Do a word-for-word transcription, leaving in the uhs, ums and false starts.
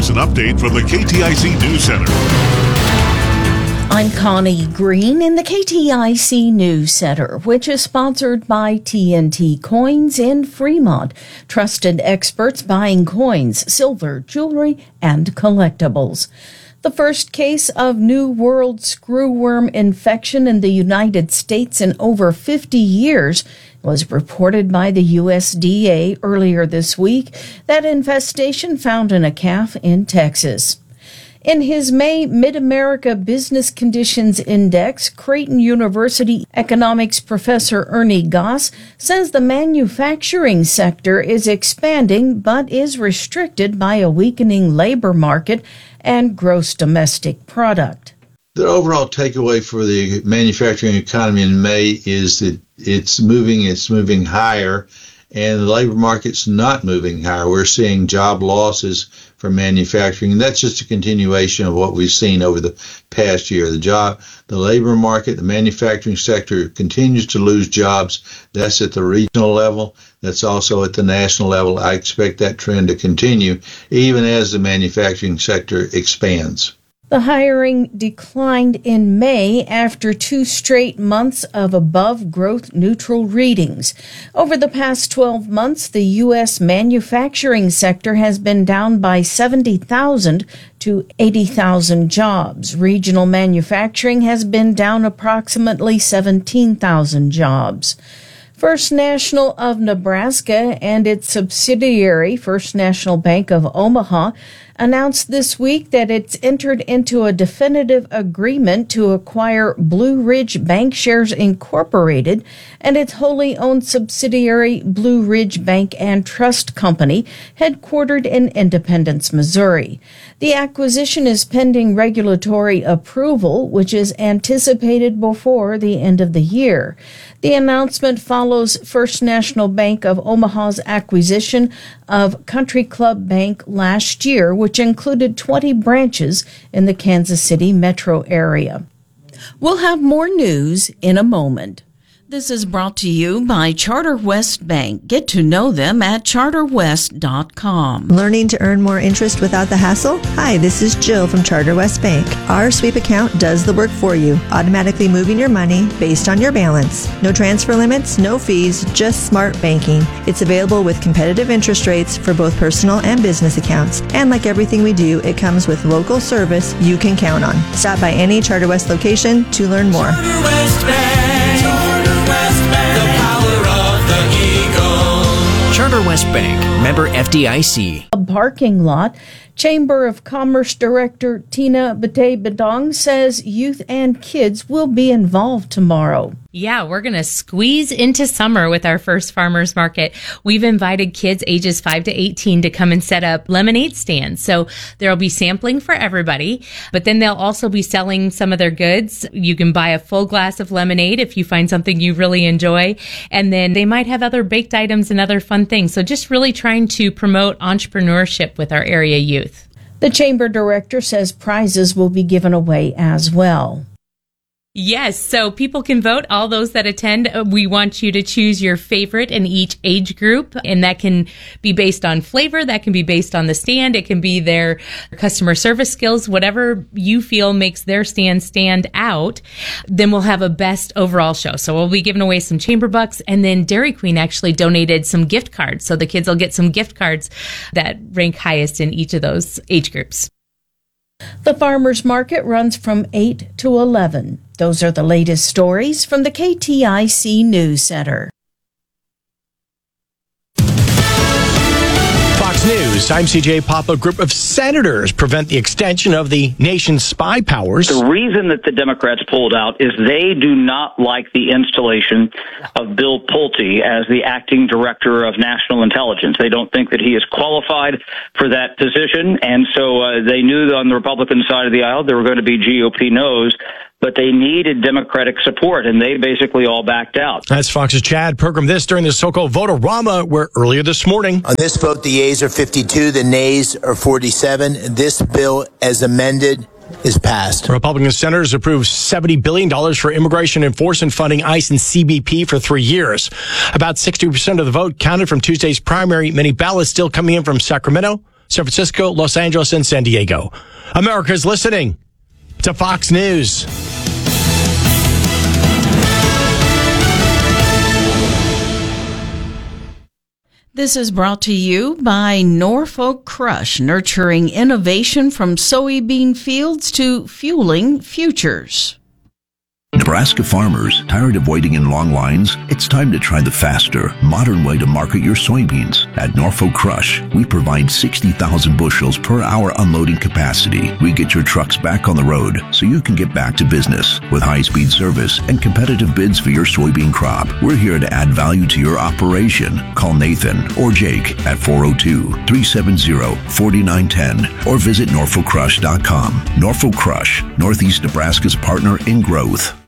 Here's an update from the K T I C News Center. I'm Connie Green in the K T I C News Center, which is sponsored by T N T Coins in Fremont. Trusted experts buying coins, silver, jewelry, and collectibles. The first case of New World screwworm infection in the United States in over fifty years was reported by the U S D A earlier this week. That infestation found in a calf in Texas. In his May Mid-America Business Conditions Index, Creighton University economics professor Ernie Goss says the manufacturing sector is expanding but is restricted by a weakening labor market and gross domestic product. The overall takeaway for the manufacturing economy in May is that it's moving, it's moving higher, and the labor market's not moving higher. We're seeing job losses for manufacturing, and that's just a continuation of what we've seen over the past year. The job, the labor market, the manufacturing sector continues to lose jobs. That's at the regional level. That's also at the national level. I expect that trend to continue even as the manufacturing sector expands. The hiring declined in May after two straight months of above growth neutral readings. Over the past twelve months, the U S manufacturing sector has been down by seventy thousand to eighty thousand jobs. Regional manufacturing has been down approximately seventeen thousand jobs. First National of Nebraska and its subsidiary, First National Bank of Omaha, announced this week that it's entered into a definitive agreement to acquire Blue Ridge Bankshares Incorporated and its wholly owned subsidiary Blue Ridge Bank and Trust Company, headquartered in Independence, Missouri. The acquisition is pending regulatory approval, which is anticipated before the end of the year. The announcement follows First National Bank of Omaha's acquisition of Country Club Bank last year, which included twenty branches in the Kansas City metro area. We'll have more news in a moment. This is brought to you by Charter West Bank. Get to know them at charter west dot com. Learning to earn more interest without the hassle? Hi, this is Jill from Charter West Bank. Our sweep account does the work for you, automatically moving your money based on your balance. No transfer limits, no fees, just smart banking. It's available with competitive interest rates for both personal and business accounts. And like everything we do, it comes with local service you can count on. Stop by any Charter West location to learn more. Charter West Bank. The power of the Eagle. Charter West Bank, member F D I C. A parking lot. Chamber of Commerce Director Tina Bate-Bedong says youth and kids will be involved tomorrow. Yeah, we're going to squeeze into summer with our first farmers market. We've invited kids ages five to eighteen to come and set up lemonade stands. So there'll be sampling for everybody, but then they'll also be selling some of their goods. You can buy a full glass of lemonade if you find something you really enjoy. And then they might have other baked items and other fun things. So just really trying to promote entrepreneurship with our area youth. The chamber director says prizes will be given away as well. Yes, so people can vote. All those that attend, we want you to choose your favorite in each age group, and that can be based on flavor, that can be based on the stand, it can be their customer service skills, whatever you feel makes their stand stand out. Then we'll have a best overall show. So we'll be giving away some chamber bucks, and then Dairy Queen actually donated some gift cards, so the kids will get some gift cards that rank highest in each of those age groups. The farmers market runs from eight to eleven. Those are the latest stories from the K T I C News Center. Fox News, I'm C J Papa. A group of senators prevent the extension of the nation's spy powers. The reason that the Democrats pulled out is they do not like the installation of Bill Pulte as the acting director of national intelligence. They don't think that he is qualified for that position, and so uh, they knew that on the Republican side of the aisle there were going to be G O P no's, but they needed Democratic support, and they basically all backed out. That's Fox's Chad. Program this during the so-called Vote-A-Rama, where earlier this morning... On this vote, the yeas are fifty-two, the nays are forty-seven. This bill, as amended, is passed. Republican senators approved seventy billion dollars for immigration enforcement funding ICE and C B P for three years. About sixty percent of the vote counted from Tuesday's primary, many ballots still coming in from Sacramento, San Francisco, Los Angeles, and San Diego. America's listening to Fox News. This is brought to you by Norfolk Crush, nurturing innovation from soybean fields to fueling futures. Nebraska farmers, tired of waiting in long lines? It's time to try the faster, modern way to market your soybeans. At Norfolk Crush, we provide sixty thousand bushels per hour unloading capacity. We get your trucks back on the road so you can get back to business with high-speed service and competitive bids for your soybean crop. We're here to add value to your operation. Call Nathan or Jake at four oh two, three seven zero, four nine one zero or visit norfolk crush dot com. Norfolk Crush, Northeast Nebraska's partner in growth.